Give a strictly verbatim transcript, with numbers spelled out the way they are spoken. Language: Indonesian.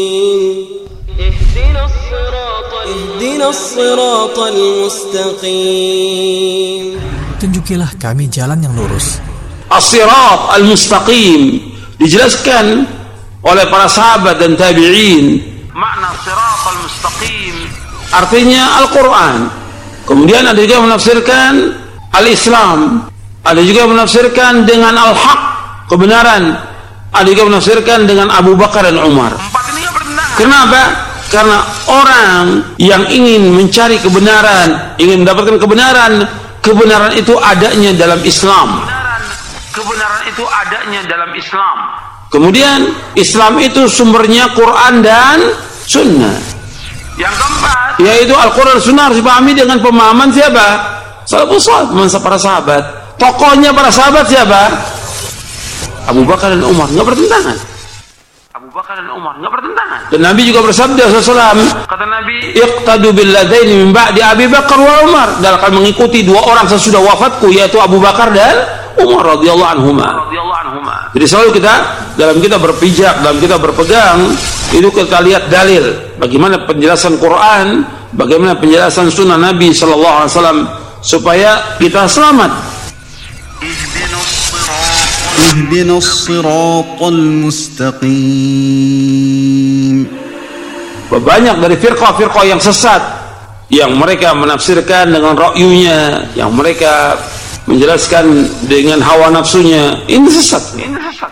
Ihdinas siratal mustaqim. Tunjukilah kami jalan yang lurus. As-sirat al-mustaqim dijelaskan oleh para sahabat dan tabi'in. Makna sirat al-mustaqim artinya Al-Quran. Kemudian ada juga menafsirkan al-Islam, ada juga menafsirkan dengan al-haq, kebenaran, ada juga menafsirkan dengan Abu Bakar dan Umar. Kenapa? Karena orang yang ingin mencari kebenaran, ingin mendapatkan kebenaran, kebenaran itu adanya dalam Islam. Kebenaran itu adanya dalam Islam. Kemudian Islam itu sumbernya Quran dan Sunnah. Yang keempat, yaitu Al-Quran dan Sunnah harus dipahami dengan pemahaman siapa? Salafus saleh, para sahabat. Tokohnya para sahabat siapa? Abu Bakar dan Umar, nggak bertentangan. Abu Bakar dan Umar nggak bertentangan. Dan Nabi juga bersabda sallallahu alaihi wasallam, kata Nabi, iqtadu billadaini min ba'di Abi Bakar wa Umar, dan akan mengikuti dua orang sesudah wafatku, yaitu Abu Bakar dan Umar radhiyallahu anhuma. Jadi selalu kita dalam kita berpijak, dalam kita berpegang, itu kita lihat dalil bagaimana penjelasan Quran, bagaimana penjelasan Sunnah Nabi sallallahu alaihi wasallam supaya kita selamat. Ihdinas siratal mustaqim. Banyak dari firqah-firqah yang sesat, yang mereka menafsirkan dengan ra'yunya, yang mereka menjelaskan dengan hawa nafsunya, ini sesat. Ini sesat.